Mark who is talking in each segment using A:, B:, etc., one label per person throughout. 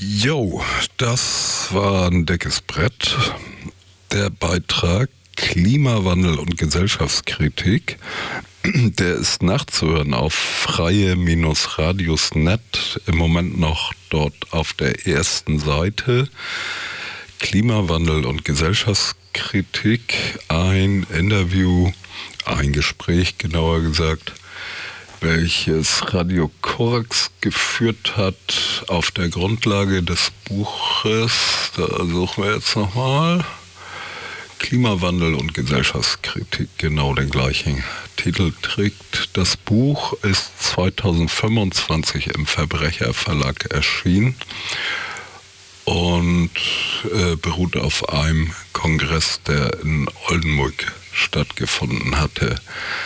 A: Jo, das war ein dickes Brett. Der Beitrag Klimawandel und Gesellschaftskritik, der ist nachzuhören auf freie-radius.net, im Moment noch dort auf der ersten Seite. Klimawandel und Gesellschaftskritik, ein Interview, ein Gespräch genauer gesagt, welches Radio Korax geführt hat auf der Grundlage des Buches, da suchen wir jetzt nochmal, Klimawandel und Gesellschaftskritik, genau den gleichen Titel trägt. Das Buch ist 2025 im Verbrecherverlag erschienen und beruht auf einem Kongress, der in Oldenburg stattgefunden hatte.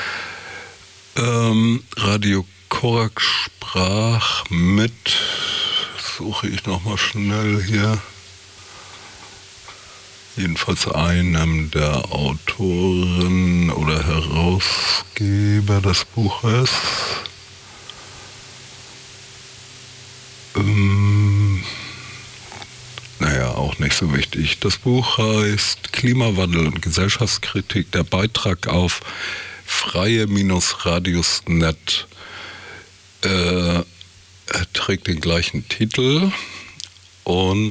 A: Radio Korax sprach mit, suche ich nochmal schnell hier, jedenfalls einem der Autoren oder Herausgeber des Buches. Naja, auch nicht so wichtig. Das Buch heißt Klimawandel und Gesellschaftskritik, der Beitrag auf freie-radius.net. Er trägt den gleichen Titel und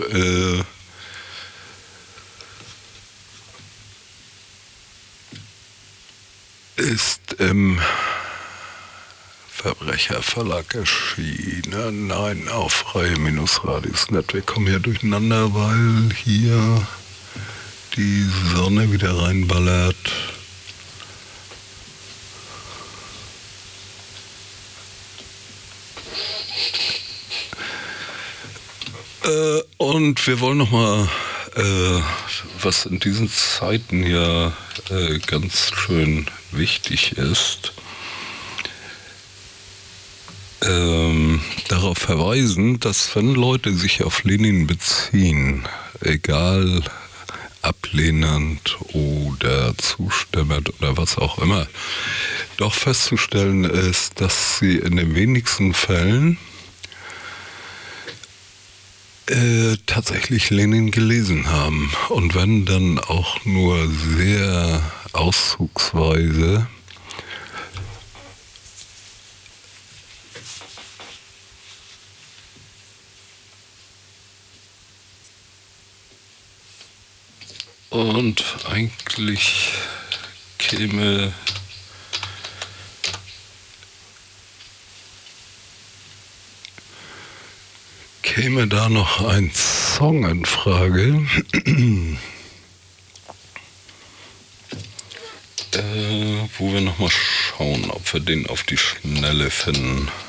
A: ist im Verbrecherverlag erschienen. Nein, auf freie-radius.net. Wir kommen hier durcheinander, weil hier die Sonne wieder reinballert. Und wir wollen nochmal, was in diesen Zeiten ja ganz schön wichtig ist, darauf verweisen, dass wenn Leute sich auf Lenin beziehen, egal ablehnend oder zustimmend oder was auch immer, doch festzustellen ist, dass sie in den wenigsten Fällen tatsächlich Lenin gelesen haben. Und wenn dann auch nur sehr auszugsweise. Und eigentlich käme da noch ein Song in Frage, wo wir nochmal schauen, ob wir den auf die Schnelle finden.